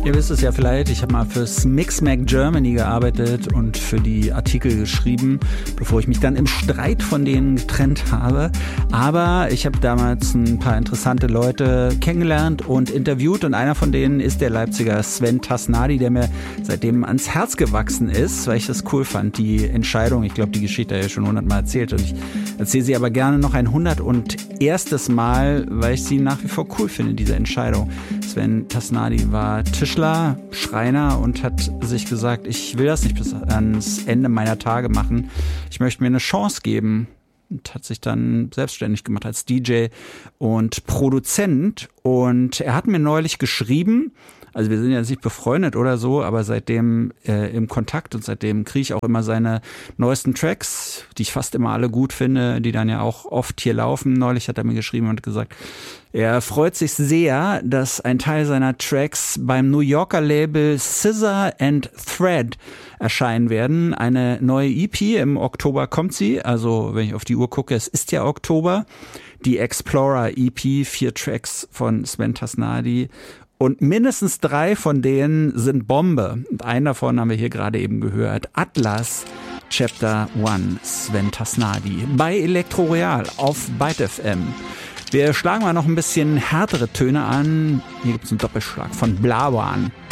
Ihr wisst es ja vielleicht, ich habe mal fürs Mixmag Germany gearbeitet und für die Artikel geschrieben, bevor ich mich dann im Streit von denen getrennt habe. Aber ich habe damals ein paar interessante Leute kennengelernt und interviewt und einer von denen ist der Leipziger Sven Tasnadi, der mir seitdem ans Herz gewachsen ist, weil ich das cool fand, die Entscheidung. Ich glaube, die Geschichte habe ich schon 100-mal erzählt und ich erzähle sie aber gerne noch ein 101. Mal, weil ich sie nach wie vor cool finde, diese Entscheidung. Sven Tasnadi war Tischler, Schreiner und hat sich gesagt, ich will das nicht bis ans Ende meiner Tage machen. Ich möchte mir eine Chance geben. Und hat sich dann selbstständig gemacht als DJ und Produzent. Und er hat mir neulich geschrieben, also wir sind ja nicht befreundet oder so, aber seitdem im Kontakt und seitdem kriege ich auch immer seine neuesten Tracks, die ich fast immer alle gut finde, die dann ja auch oft hier laufen. Neulich hat er mir geschrieben und gesagt, er freut sich sehr, dass ein Teil seiner Tracks beim New Yorker Label Scissor and Thread erscheinen werden. Eine neue EP, im Oktober kommt sie, also wenn ich auf die Uhr gucke, es ist ja Oktober. Die Explorer EP, 4 Tracks von Sven Tasnadi. Und mindestens 3 von denen sind Bombe. Und einen davon haben wir hier gerade eben gehört. Atlas Chapter 1, Sven Tasnadi. Bei Elektro Real auf Byte FM. Wir schlagen mal noch ein bisschen härtere Töne an. Hier gibt es einen Doppelschlag von Blawan.